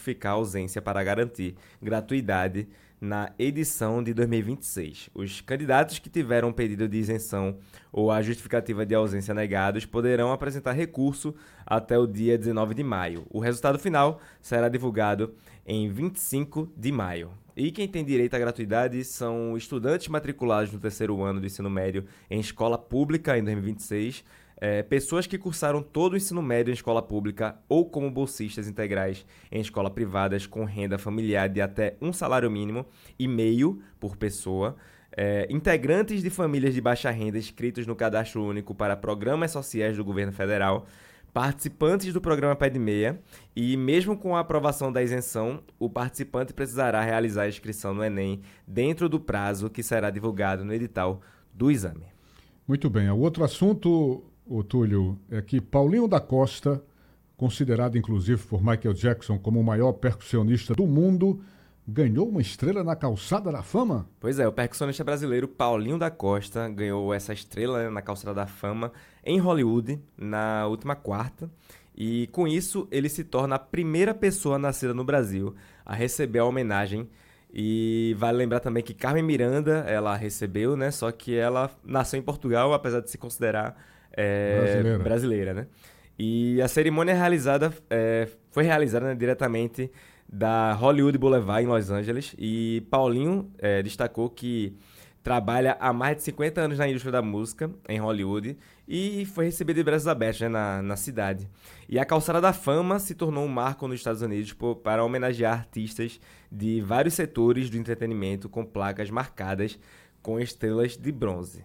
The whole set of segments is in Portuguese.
justificar a ausência para garantir gratuidade na edição de 2026. Os candidatos que tiveram pedido de isenção ou a justificativa de ausência negados poderão apresentar recurso até o dia 19 de maio. O resultado final será divulgado em 25 de maio. E quem tem direito à gratuidade são estudantes matriculados no terceiro ano do ensino médio em escola pública em 2026, pessoas que cursaram todo o ensino médio em escola pública ou como bolsistas integrais em escola privadas com renda familiar de até um salário mínimo e meio por pessoa, integrantes de famílias de baixa renda inscritos no Cadastro Único para Programas Sociais do Governo Federal, participantes do programa Pé de Meia e, mesmo com a aprovação da isenção, o participante precisará realizar a inscrição no Enem dentro do prazo que será divulgado no edital do exame. Muito bem. O outro assunto, Túlio, é que Paulinho da Costa, considerado inclusive por Michael Jackson como o maior percussionista do mundo, ganhou uma estrela na Calçada da Fama? Pois é, o percussionista brasileiro Paulinho da Costa ganhou essa estrela na Calçada da Fama em Hollywood na última quarta. E com isso ele se torna a primeira pessoa nascida no Brasil a receber a homenagem. E vale lembrar também que Carmen Miranda, ela recebeu, né? Só que ela nasceu em Portugal, apesar de se considerar brasileira, né? E a cerimônia foi realizada, né, diretamente da Hollywood Boulevard, em Los Angeles. E Paulinho destacou que trabalha há mais de 50 anos na indústria da música em Hollywood e foi recebido de braços abertos, né, na cidade. E a Calçada da Fama se tornou um marco nos Estados Unidos para homenagear artistas de vários setores do entretenimento com placas marcadas com estrelas de bronze.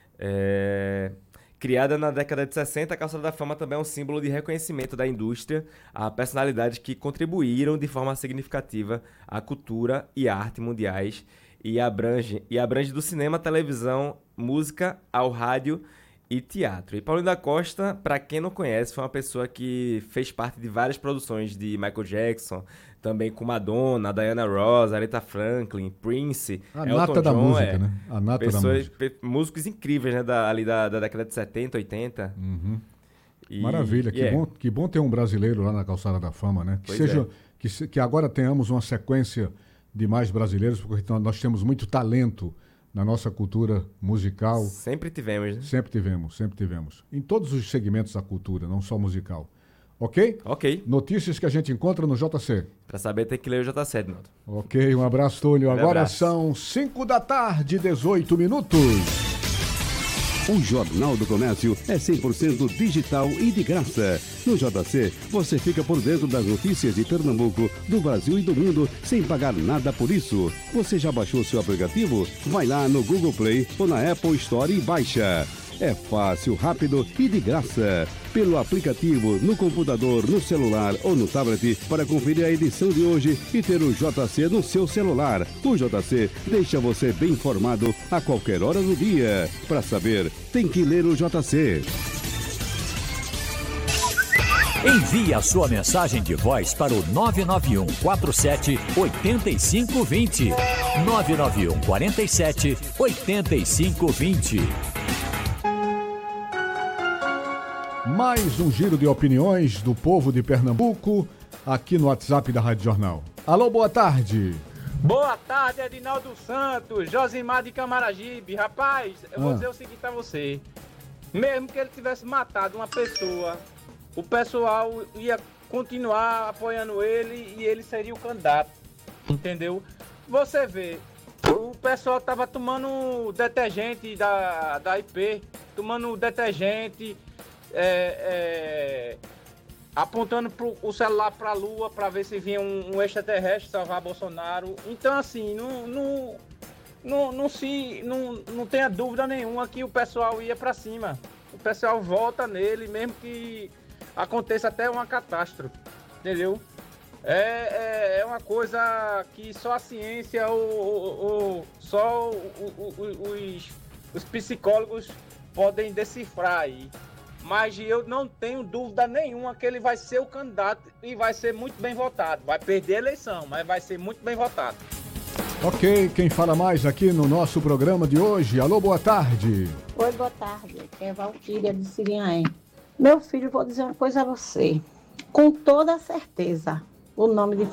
Criada na década de 60, a Calçada da Fama também é um símbolo de reconhecimento da indústria a personalidades que contribuíram de forma significativa à cultura e à arte mundiais e abrange do cinema, televisão, música ao rádio e teatro. E Paulinho da Costa, para quem não conhece, foi uma pessoa que fez parte de várias produções de Michael Jackson, também com Madonna, Diana Ross, Aretha Franklin, Prince, Elton nata da John, música, né? A nata da música. Músicos incríveis, né? Da década de 70, 80. Uhum. Maravilha, que bom ter um brasileiro lá na Calçada da Fama, né? Que agora tenhamos uma sequência de mais brasileiros, porque nós temos muito talento na nossa cultura musical. Sempre tivemos, né? Sempre tivemos. Em todos os segmentos da cultura, não só musical. Ok? Ok. Notícias que a gente encontra no JC. Para saber, tem que ler o JC, Ednaldo. Ok, um abraço, Túlio. Agora são 5 da tarde, 18 minutos. O Jornal do Comércio é 100% digital e de graça. No JC, você fica por dentro das notícias de Pernambuco, do Brasil e do mundo, sem pagar nada por isso. Você já baixou seu aplicativo? Vai lá no Google Play ou na Apple Store e baixa. É fácil, rápido e de graça. Pelo aplicativo, no computador, no celular ou no tablet, para conferir a edição de hoje e ter o JC no seu celular. O JC deixa você bem informado a qualquer hora do dia. Para saber, tem que ler o JC. Envie a sua mensagem de voz para o 991 47 8520. 991 47 8520. Mais um giro de opiniões do povo de Pernambuco aqui no WhatsApp da Rádio Jornal. Alô, boa tarde. Boa tarde, Edinaldo Santos, Josimar de Camaragibe. Rapaz, eu vou dizer o seguinte a você. Mesmo que ele tivesse matado uma pessoa, o pessoal ia continuar apoiando ele e ele seria o candidato. Entendeu? Você vê, o pessoal tava tomando detergente da IP, tomando detergente, apontando o celular para a Lua para ver se vinha um extraterrestre salvar Bolsonaro. Então, assim, não tenha dúvida nenhuma que o pessoal ia para cima. O pessoal vota nele, mesmo que aconteça até uma catástrofe, entendeu? É uma coisa que só a ciência ou só os psicólogos podem decifrar aí. Mas eu não tenho dúvida nenhuma que ele vai ser o candidato e vai ser muito bem votado. Vai perder a eleição, mas vai ser muito bem votado. Ok, quem fala mais aqui no nosso programa de hoje? Alô, boa tarde. Oi, boa tarde. É Valquíria de Siriaém. Meu filho, vou dizer uma coisa a você. Com toda certeza, o nome de